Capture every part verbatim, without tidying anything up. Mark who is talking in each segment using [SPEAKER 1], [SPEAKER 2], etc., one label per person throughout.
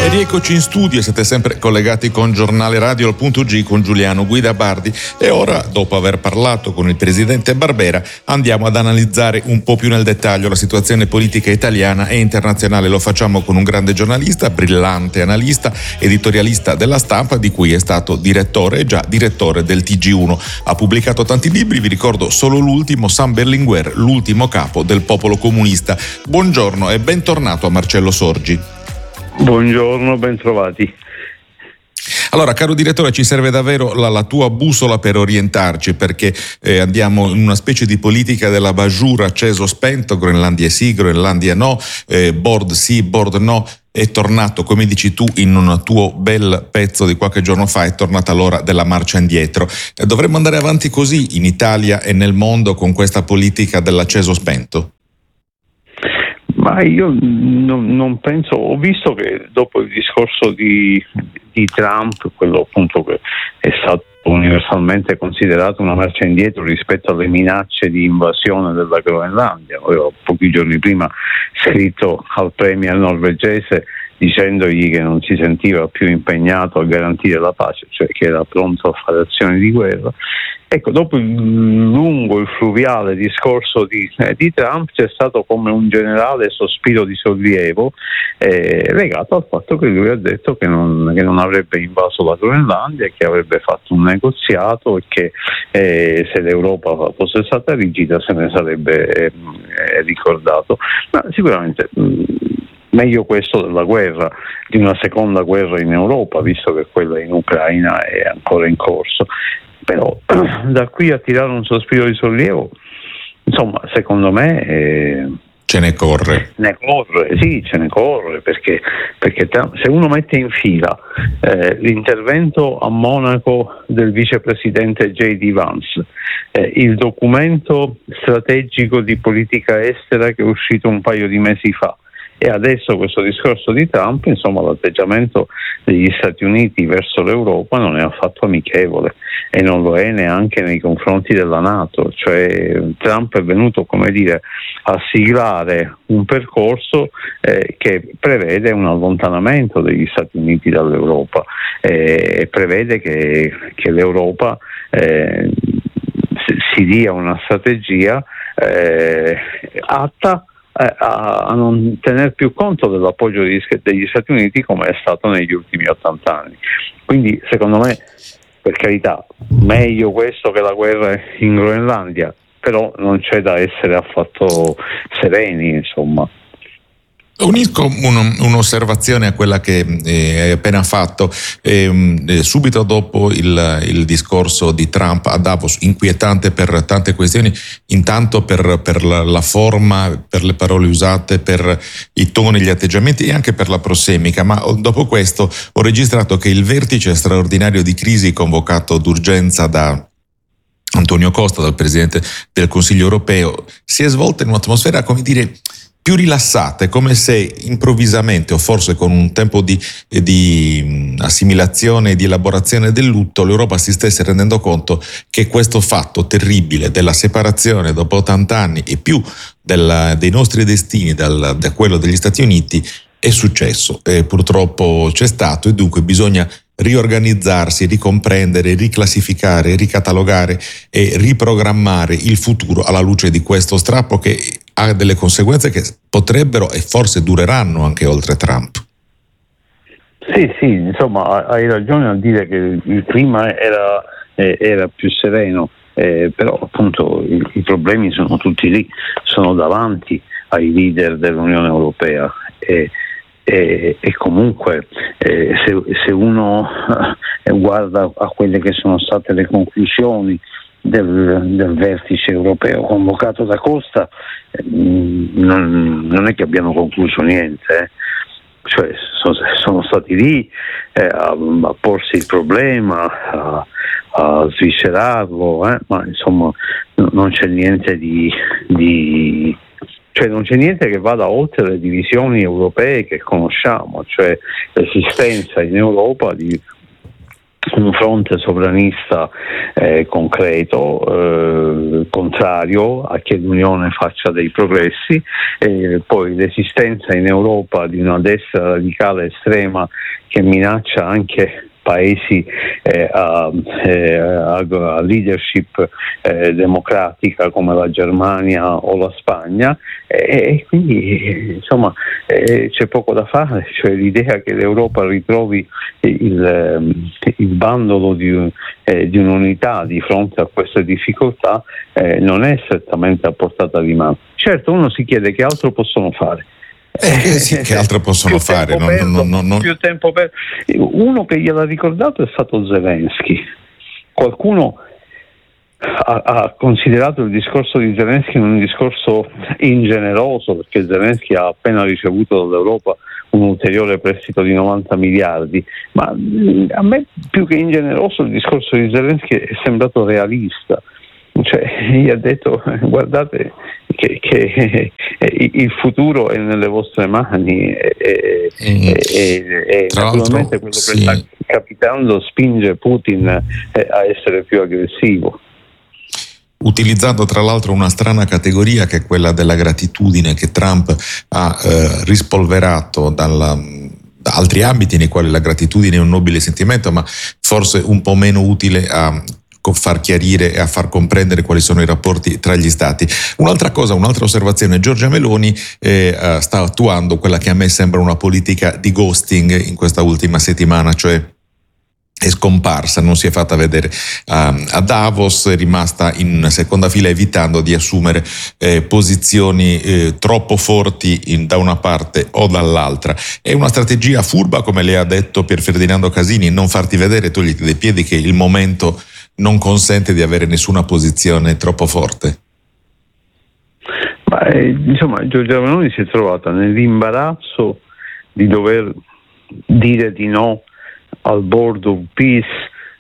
[SPEAKER 1] E rieccoci in studio, siete sempre collegati con Giornale Radio al punto G con Giuliano Guida Bardi e ora, dopo aver parlato con il presidente Barbera, andiamo ad analizzare un po' più nel dettaglio la situazione politica italiana e internazionale. Lo facciamo con un grande giornalista, brillante analista, editorialista della Stampa, di cui è stato direttore e già direttore del T G uno. Ha pubblicato tanti libri, vi ricordo solo l'ultimo, San Berlinguer, l'ultimo capo del popolo comunista. Buongiorno e bentornato a Marcello Sorgi.
[SPEAKER 2] Buongiorno, ben trovati.
[SPEAKER 1] Allora, caro direttore, ci serve davvero la, la tua bussola per orientarci, perché eh, andiamo in una specie di politica della Bajur acceso spento, Groenlandia sì, Groenlandia no, eh, board sì, board no. È tornato, come dici tu in un tuo bel pezzo di qualche giorno fa, è tornata l'ora della marcia indietro. Eh, dovremmo andare avanti così in Italia e nel mondo con questa politica dell'acceso spento?
[SPEAKER 2] Ma io non, non penso, ho visto che dopo il discorso di, di Trump, quello appunto che è stato universalmente considerato una marcia indietro rispetto alle minacce di invasione della Groenlandia, avevo pochi giorni prima scritto al premier norvegese dicendogli che non si sentiva più impegnato a garantire la pace, cioè che era pronto a fare azioni di guerra. Ecco, dopo il lungo, il fluviale discorso di, eh, di Trump c'è stato come un generale sospiro di sollievo eh, legato al fatto che lui ha detto che non, che non avrebbe invaso la Groenlandia e che avrebbe fatto un negoziato e che eh, se l'Europa fosse stata rigida se ne sarebbe eh, ricordato. Ma sicuramente mh, meglio questo della guerra, di una seconda guerra in Europa, visto che quella in Ucraina è ancora in corso. Però da qui a tirare un sospiro di sollievo, insomma, secondo me eh,
[SPEAKER 1] ce ne corre.
[SPEAKER 2] Ne corre, sì, ce ne corre, perché, perché se uno mette in fila eh, l'intervento a Monaco del vicepresidente J D Vance, eh, il documento strategico di politica estera che è uscito un paio di mesi fa, e adesso questo discorso di Trump, insomma, l'atteggiamento degli Stati Uniti verso l'Europa non è affatto amichevole e non lo è neanche nei confronti della NATO. Cioè Trump è venuto, come dire, a siglare un percorso eh, che prevede un allontanamento degli Stati Uniti dall'Europa e eh, prevede che, che l'Europa eh, si dia una strategia eh, atta a non tener più conto dell'appoggio degli Stati Uniti come è stato negli ultimi ottanta anni. Quindi secondo me, per carità, meglio questo che la guerra in Groenlandia, però non c'è da essere affatto sereni, insomma.
[SPEAKER 1] Unisco un, un'osservazione a quella che eh, hai appena fatto. Eh, eh, subito dopo il, il discorso di Trump a Davos, inquietante per tante questioni, intanto per, per la, la forma, per le parole usate, per i toni, gli atteggiamenti e anche per la prossemica, ma dopo questo ho registrato che il vertice straordinario di crisi convocato d'urgenza da Antonio Costa, dal Presidente del Consiglio europeo, si è svolto in un'atmosfera, come dire, più rilassate, come se improvvisamente o forse con un tempo di, di assimilazione e di elaborazione del lutto l'Europa si stesse rendendo conto che questo fatto terribile della separazione dopo ottanta anni e più della, dei nostri destini dal, da quello degli Stati Uniti è successo e purtroppo c'è stato, e dunque bisogna riorganizzarsi, ricomprendere, riclassificare, ricatalogare e riprogrammare il futuro alla luce di questo strappo che ha delle conseguenze che potrebbero e forse dureranno anche oltre Trump.
[SPEAKER 2] Sì, sì, insomma, hai ragione a dire che il clima era, eh, era più sereno, eh, però appunto i, i problemi sono tutti lì, sono davanti ai leader dell'Unione Europea e, e, e comunque eh, se, se uno eh, guarda a quelle che sono state le conclusioni Del, del vertice europeo convocato da Costa, eh, non, non è che abbiano concluso niente, eh. Cioè sono, sono stati lì eh, a, a porsi il problema, a, a sviscerarlo, eh, ma insomma no, non c'è niente di, di cioè non c'è niente che vada oltre le divisioni europee che conosciamo, cioè l'esistenza in Europa di un fronte sovranista eh, concreto, eh, contrario a che l'Unione faccia dei progressi, e poi l'esistenza in Europa di una destra radicale estrema che minaccia anche paesi eh, a, eh, a, a leadership eh, democratica come la Germania o la Spagna, e, e quindi insomma eh, c'è poco da fare, cioè l'idea che l'Europa ritrovi il, il bandolo di, eh, di un'unità di fronte a queste difficoltà eh, non è strettamente a portata di mano. Certo, uno si chiede che altro possono fare.
[SPEAKER 1] Eh, sì, che altro possono fare?
[SPEAKER 2] Non, perso,
[SPEAKER 1] non, non, non...
[SPEAKER 2] Più tempo per... Uno che gliel'ha ricordato è stato Zelensky. Qualcuno ha, ha considerato il discorso di Zelensky un discorso ingeneroso, perché Zelensky ha appena ricevuto dall'Europa un ulteriore prestito di novanta miliardi, ma a me più che ingeneroso il discorso di Zelensky è sembrato realista. Cioè, gli ha detto: guardate che, che il futuro è nelle vostre mani, e, e, mm. e, e naturalmente quello sì. che sta capitando spinge Putin a essere più aggressivo.
[SPEAKER 1] Utilizzando tra l'altro una strana categoria che è quella della gratitudine, che Trump ha eh, rispolverato dalla, da altri ambiti nei quali la gratitudine è un nobile sentimento, ma forse un po' meno utile a far chiarire e a far comprendere quali sono i rapporti tra gli stati. Un'altra cosa, un'altra osservazione: Giorgia Meloni eh, sta attuando quella che a me sembra una politica di ghosting in questa ultima settimana, cioè è scomparsa, non si è fatta vedere a, a Davos, è rimasta in seconda fila evitando di assumere eh, posizioni eh, troppo forti in, da una parte o dall'altra. È una strategia furba, come le ha detto Pier Ferdinando Casini: non farti vedere, togliti dai piedi che il momento non consente di avere nessuna posizione troppo forte.
[SPEAKER 2] Ma, eh, insomma, Giorgia Meloni si è trovata nell'imbarazzo di dover dire di no al Board of Peace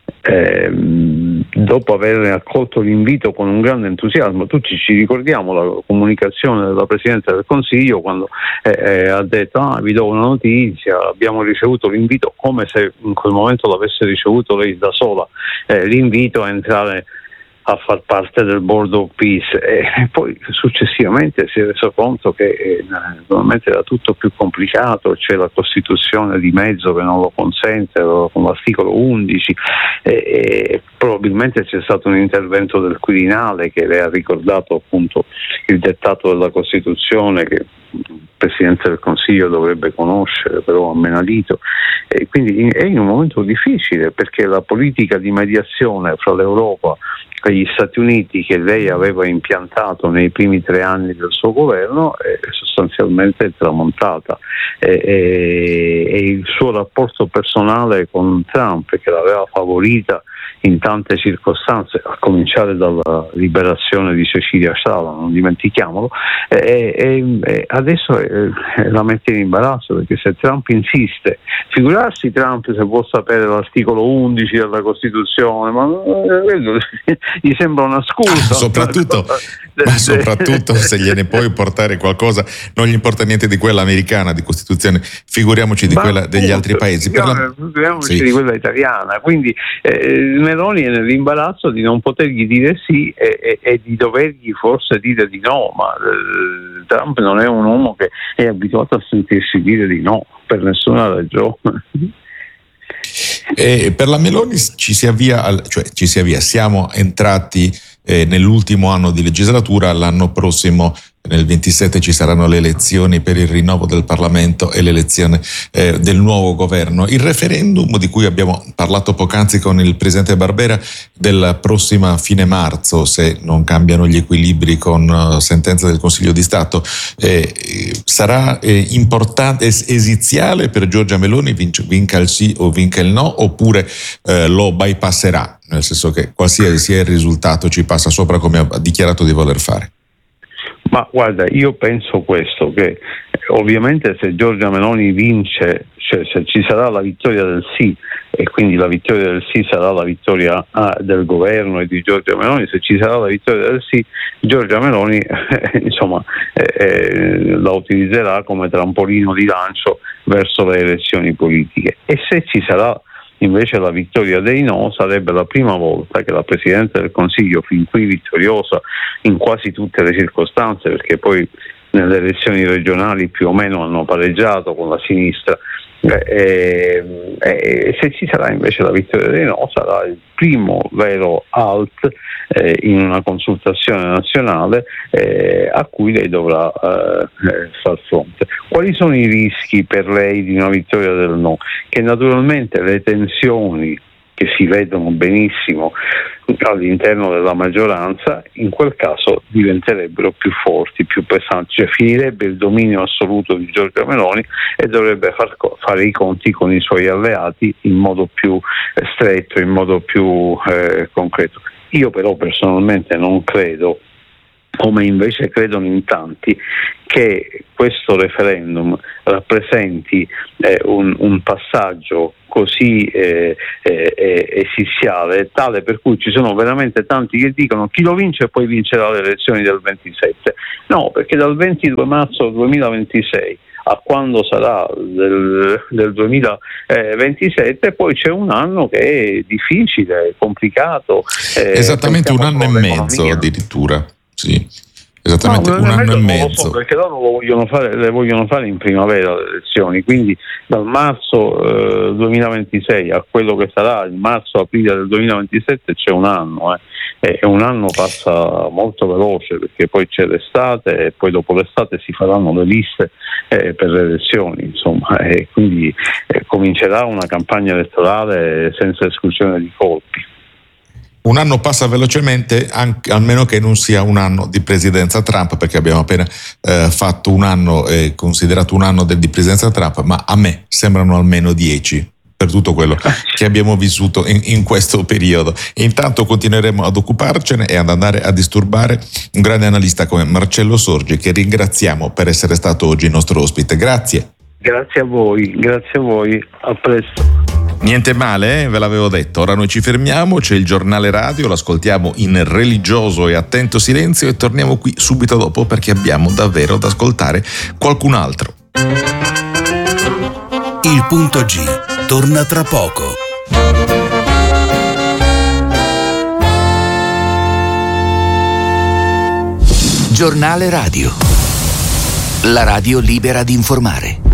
[SPEAKER 2] ehm, dopo aver accolto l'invito con un grande entusiasmo. Tutti ci ricordiamo la comunicazione della Presidente del Consiglio quando eh, eh, ha detto: ah, vi do una notizia, abbiamo ricevuto l'invito, come se in quel momento l'avesse ricevuto lei da sola, eh, l'invito a entrare a far parte del Board of Peace, e poi successivamente si è reso conto che eh, naturalmente era tutto più complicato, c'è la Costituzione di mezzo che non lo consente, con l'articolo undici, e, e probabilmente c'è stato un intervento del Quirinale che le ha ricordato appunto il dettato della Costituzione che il Presidente del Consiglio dovrebbe conoscere, però a menadito, e quindi è in un momento difficile, perché la politica di mediazione fra l'Europa e gli Stati Uniti che lei aveva impiantato nei primi tre anni del suo governo è sostanzialmente tramontata, e, e, e il suo rapporto personale con Trump, che l'aveva favorita in tante circostanze, a cominciare dalla liberazione di Cecilia Sala, non dimentichiamolo, e, e, e adesso è, è la mette in imbarazzo, perché se Trump insiste, figurarsi Trump se vuol sapere l'articolo undici della Costituzione, ma eh, gli sembra una scusa.
[SPEAKER 1] Soprattutto, ma soprattutto se gliene puoi portare qualcosa, non gli importa niente di quella americana di Costituzione, figuriamoci di ma quella appunto, degli altri paesi. Per la...
[SPEAKER 2] Figuriamoci sì. di quella italiana, quindi eh, Meloni è nell'imbarazzo di non potergli dire sì e, e, e di dovergli forse dire di no, ma eh, Trump non è un uomo che è abituato a sentirsi dire di no per nessuna ragione.
[SPEAKER 1] E per la Meloni ci si avvia, al, cioè ci si avvia, siamo entrati eh, nell'ultimo anno di legislatura. L'anno prossimo, nel ventisette, ci saranno le elezioni per il rinnovo del Parlamento e l'elezione eh, del nuovo governo. Il referendum di cui abbiamo parlato poc'anzi con il presidente Barbera, della prossima fine marzo, se non cambiano gli equilibri con uh, sentenza del Consiglio di Stato, eh, sarà eh, importante, es- esiziale per Giorgia Meloni, vinc- vinca il sì o vinca il no, oppure eh, lo bypasserà, nel senso che qualsiasi sia il risultato ci passa sopra, come ha dichiarato di voler fare?
[SPEAKER 2] Ma guarda, io penso questo, che ovviamente se Giorgia Meloni vince, cioè se ci sarà la vittoria del sì, e quindi la vittoria del sì sarà la vittoria ah, del governo e di Giorgia Meloni, se ci sarà la vittoria del sì, Giorgia Meloni eh, insomma eh, eh, la utilizzerà come trampolino di lancio verso le elezioni politiche, e se ci sarà invece la vittoria dei no sarebbe la prima volta che la Presidente del Consiglio, fin qui vittoriosa in quasi tutte le circostanze, perché poi nelle elezioni regionali più o meno hanno pareggiato con la sinistra, e, e se ci sarà invece la vittoria dei no sarà il primo vero alt eh, in una consultazione nazionale eh, a cui lei dovrà eh, far fronte. Quali sono i rischi per lei di una vittoria del no? Che naturalmente le tensioni che si vedono benissimo all'interno della maggioranza in quel caso diventerebbero più forti, più pesanti, cioè finirebbe il dominio assoluto di Giorgia Meloni e dovrebbe far, fare i conti con i suoi alleati in modo più eh, stretto, in modo più eh, concreto. Io però personalmente non credo, come invece credono in tanti, che questo referendum rappresenti eh, un, un passaggio così eh, eh, esiziale, tale per cui ci sono veramente tanti che dicono chi lo vince e poi vincerà le elezioni del ventisette. No, perché dal ventidue marzo duemilaventisei a quando sarà del, del duemilaventisette poi c'è un anno che è difficile, complicato. Eh,
[SPEAKER 1] Esattamente un anno e mezzo addirittura, sì. Esattamente
[SPEAKER 2] no,
[SPEAKER 1] un anno e mezzo.
[SPEAKER 2] Non lo so, perché loro lo vogliono fare, le vogliono fare in primavera le elezioni, quindi dal marzo eh, duemilaventisei a quello che sarà il marzo-aprile del duemilaventisette c'è un anno, eh. e un anno passa molto veloce perché poi c'è l'estate e poi dopo l'estate si faranno le liste eh, per le elezioni, insomma, e quindi eh, comincerà una campagna elettorale senza esclusione di colpi.
[SPEAKER 1] Un anno passa velocemente, anche, almeno che non sia un anno di presidenza Trump, perché abbiamo appena eh, fatto un anno, eh, considerato un anno di presidenza Trump, ma a me sembrano almeno dieci per tutto quello che abbiamo vissuto in, in questo periodo. E intanto continueremo ad occuparcene e ad andare a disturbare un grande analista come Marcello Sorgi, che ringraziamo per essere stato oggi il nostro ospite. Grazie.
[SPEAKER 2] Grazie a voi, grazie a voi, a presto.
[SPEAKER 1] Niente male, eh? Ve l'avevo detto. Ora noi ci fermiamo, c'è il giornale radio, l'ascoltiamo in religioso e attento silenzio e torniamo qui subito dopo perché abbiamo davvero da ascoltare qualcun altro.
[SPEAKER 3] Il punto G torna tra poco. Giornale radio. La radio libera di informare.